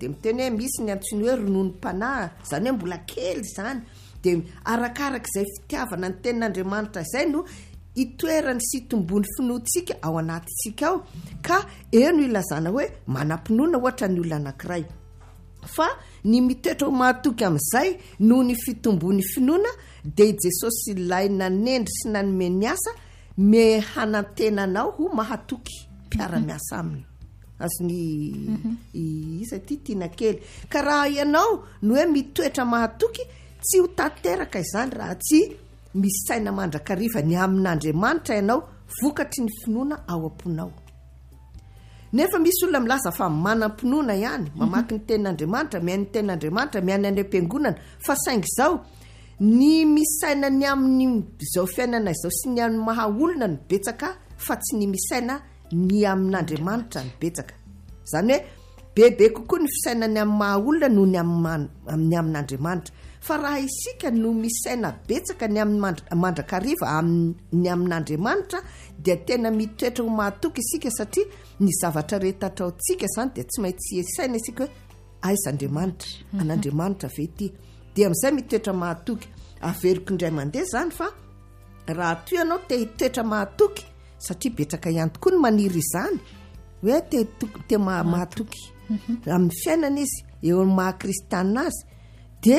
de miteny hoe misy ny antsony hoe rononom-panahy zany hoe mbola kely zany de arakarak'izay fitiavana ny tenin'Andriamanitra zay no itoerany sy tombony finoantsika ao anatintsika ao ka eo no ilazana hoe manam-pinoana ohatra ny olona anankiray fa ny mitoetra ho mahatoky amin'izay noho ny fitombony finoana de Jesosy ilaina nendry sy nanomeny asa me hanantenanao ho mahatoky mpiara-miasa aminy azony isa tiana kely ka raha ianao no hoe mitoetra mahatoky tsy ho tanteraka izany raha tsy misy saina mandrakariva ny amin'Andriamanitra ianao vokatry ny finoana ao am-ponao. Nefa misy olona milaza fa manam-pinoana ihany mamaky ny tenin'Andriamanitra miainy ny tenin'Andriamanitra miainy any am-piangonana fa saingy izao ny misaina ny amin'ny izao fiainana izao sy ny amin'ny mahaolona ny betsaka fa tsy ny misaina ny amin'Andriamanitra ny betsaka zany hoe bebe kokoa ny fisainany amin'ny mahaolona noho ny amin'ny amin'Andriamanitra fa raha isika no misaina betsaka ny amin'ny mandrakariva amin'ny amin'Andriamanitra dia tena mitoetra ho mahatoky isika satria ny zavatra rehetra ataontsika zany dia tsy maintsy saina isika hoe ais'Andriamanitra an'Andriamanitra ve ity dia amin'izay mitoetra mahatoky averiko indray mandeha zany fa raha toy ianao te hitoetra mahatoky satria betraka ihany tokoa ny maniry izany hoe te mahatoky amin'ny fiainana izy eo amin'ny maha-kristianina azy dia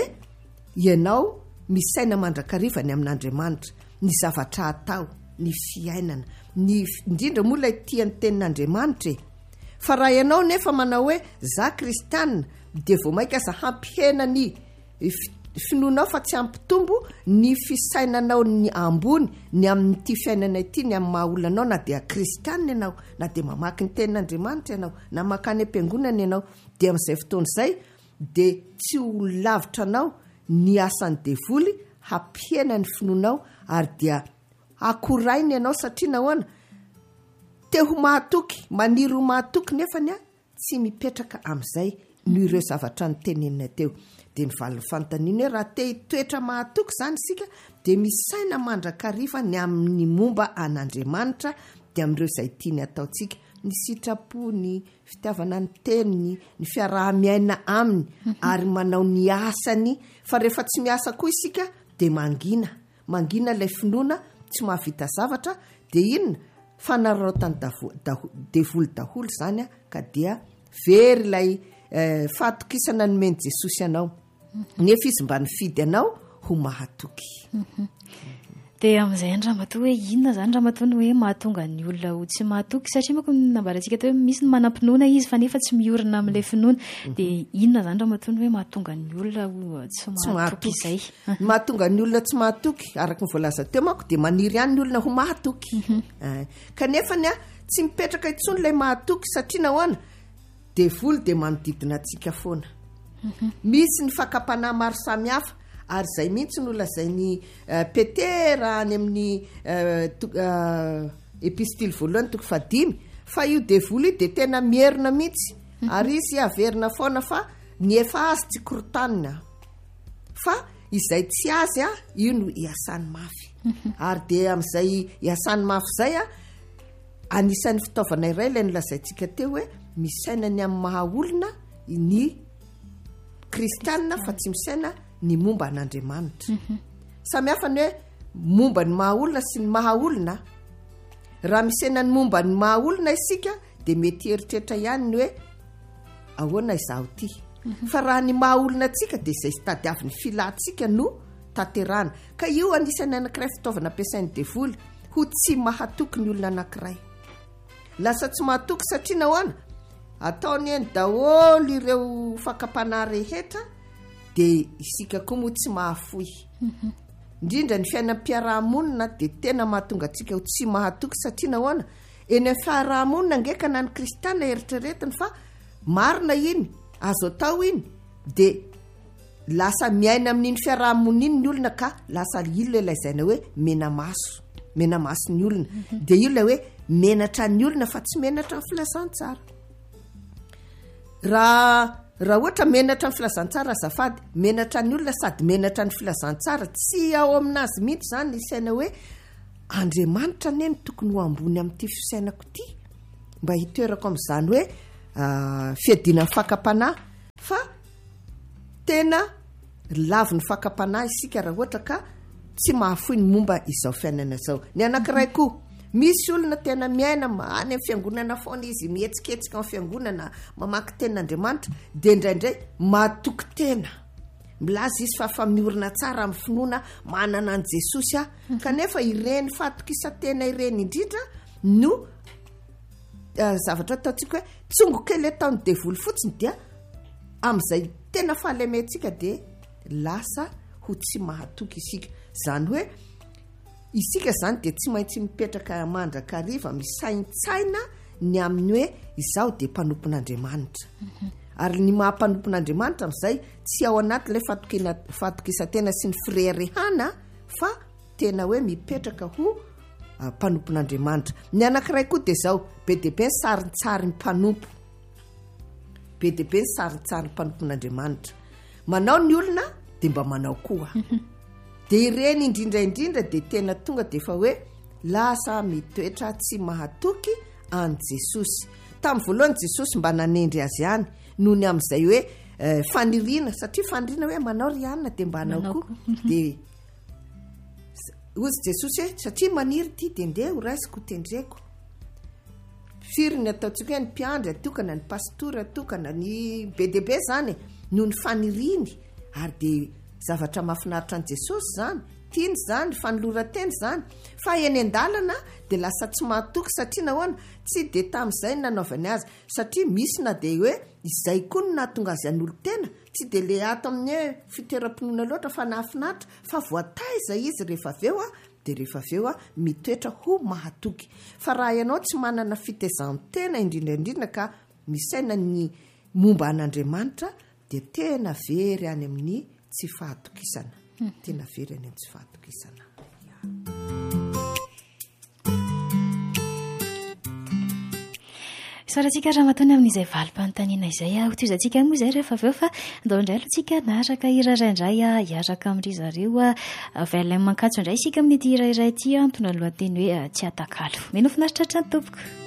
ianao misaina mandrakariva ny amin'Andriamanitra ny zavatra atao ny fiainana ny indrindra moa ilay tian'ny tenin'Andriamanitra fa raha ianao nefa manao hoe za kristianina dia vao maika aza hampihena ny finoanao fa tsy hampitombo ny fisainanao ny ambony ny amin'ity fiainana ity ny amin'ny mahaolonanao na dia kristianina ianao na dia mamaky ny tenin'Andriamanitra ianao na makany am-piangonana ianao dia amin'izay fotoana izay dia tsy ho lavitra anao ny asan'ny devoly hampihena ny finoanao ary dia akorainy ianao satria nahoana te ho mahatoky maniry ho mahatoky nefany a tsy mipetraka amin'izay no ireo zavatra ny tenenina teo dia ny valin'ny fanontaniana hoe raha te hitoetra mahatoky zany isika dia misaina mandrakariva ny amin'ny momba an'Andriamanitra dia amin'ireo izay tiany ataontsika ny sitrapo ny fitiavana ny teniny ny fiaraha-miaina aminy ary manao ny asany fa rehefa tsy miasa koa isika dia mangina ilay finoana tsy mahavita zavatra dia inona fanaraotany devoly daholo zany ka dia very ilay fahatokisana nomeny Jesosy ianao nefa izy mba nifidy anao ho mahatoky. Dia amin'izay andramatoa hoe inona zany ramatoa ny hoe mahatonga ny olona ho tsy mahatoky satria manko nambarantsika teo hoe misy ny manam-pinoana izy fa nefa tsy miorina amin'ilay finoana dia inona zany ramatoa ny hoe mahatonga ny olona ho tsy mahatoky izay mahatonga ny olona tsy mahatoky araka ny voalaza teo manko dia maniry ihany ny olona ho mahatoky kanefa ny tsy mipetraka intsony ilay mahatoky satria nahoana devoly dia manodidina antsika foana misy ny fakapanahy maro samihafa ary zay mihitsy no lazainy Petera any amin'ny epistily voalohany toko 5 fa io devoly dia tena mierina mihitsy ary izy averina foana fa ny efa azy tsy korotanina fa izay tsy azy io no iasany mafy ary dia amin'izay iasany mafy zay anisan'ny fitaovana iray ilay nolazaintsika teo hoe misaina ny amin'ny mahaolona ny kristianina fa tsy misaina ny momba an'Andriamanitra samihafa ny hoe momba ny mahaolona sy ny mahaolona raha misaina ny momba ny mahaolona isika dia mety eritreritra ihany ny hoe ahoana izaho ty fa raha ny mahaolona atsika dia izay sy tadiavy ny filatsika no tanterana ka io anisan'ny anankiray fitaovana ampiasain'ny devoly ho tsy mahatoky ny olona anankiray lasa tsy mahatoky satria nahoana ataony eny daholo ireo fakapanahy rehetra dia isika koa moa tsy mahafoy indrindra ny fiainam-piarahamonina dia tena mahatonga antsika ho tsy mahatoky satria nahoana eny amin'ny fiarahamonina ngeka na ny kristianina eritreretiny fa marina iny azo atao iny dia lasa miaina amin'iny fiarahamonina iny ny olona ka lasa ilo ilaizaina hoe menamaso ny olona dia io ilay hoe menatra ny olona fa tsy menatra ny filazantsara raha ohatra menatra ny filazantsara azafady menatra ny olona sady menatra ny filazantsara tsy ao aminazy mihitsy zany ny saina hoe Andriamanitra neny tokony ho ambony amin'ity fisainako ity mba hitoerako amin'izany hoe fiadina ny fakapanahy tena lavy ny fakapanahy isika raha ohatra ka tsy mahafoy ny momba izao fiainana zao. Ny anankiray koa, misy olona tena miaina any amin'ny fiangonana foana izy mihetsiketsika amin'ny fiangonana mamaky tenin'Andriamanitra dia indraindray mahatoky tena milaza izy fa miorina tsara amin'ny finoana manana an' Jesosy kanefa ireny fahatokisantena ireny indrindra no zavatra ataontsika hoe tsongo kely ataony devoly fotsiny dia amin'izay tena fahalementsika dia lasa ho tsy mahatoky isika. Zany hoe isika zany dia tsy maintsy mipetraka mandrakariva misaintsaina ny amin'ny hoe izaho dia mpanompon'Andriamanitra. Ary ny mahampanompon'Andriamanitra amin'izay tsy ao anaty ilay fahatokisantena sy ny firerehana fa tena hoe mipetraka ho mpanompon'Andriamanitra. Ny anankiray koa dia izao, be dia be ny sarintsary ny mpanompo, be dia be ny sarintsary ny mpanompon'Andriamanitra. Manao ny olona dia mba manao koa. Dia ireny indrindraindrindra dia tena tonga dia efa hoe lasa mitoetra tsy mahatoky an' Jesosy. Tamin'ny voalohany Jesosy mba nanendry azy ihany noho ny amin'izay hoe faniriana, satria faniriana hoe manao rianina dia mba hanao koa. Dia ozy Jesosy hoe satria maniry ity dia ndeha ho raisiko tendreko. Firy ny ataontsika hoe ny mpiandry atokana, ny pastory atokana, ny be dia be zany noho ny faniriny. Ary dia zavatra mahafinaritra an' Jesosy zany, tiany zany, fanoloran-teny zany. Fa eny an-dalana dia lasa tsy mahatoky satria nahoana tsy dia tamin'izay nanaovany azy, satria misy na dia hoe izay koa no nahatonga azy an'olo tena, tsy dia le ato amin'ny hoe fitoeram-pinoana loatra fa nahafinaritra, fa voataiza izy rehefa aveo dia rehefa aveo mitoetra ho mahatoky. Fa raha ianao tsy manana fitaizan-tena indrindraindrindra ka misaina ny momba an'Andriamanitra dia tena very any amin'ny tsy fahatokisana. Tena very any amin'ny tsy fahatokisana. Sarantsika raha matony amin'izay valim-panontaniana izay hotizantsika moa izay rehefa aveo fa andao indray aloha tsika naraka irairay indray hiaraka amin'ry zareo avy mankatso indray isika amin'ity irairay ity antony lohateny hoe tsy atakalo. Meno finaritra trany tompoko.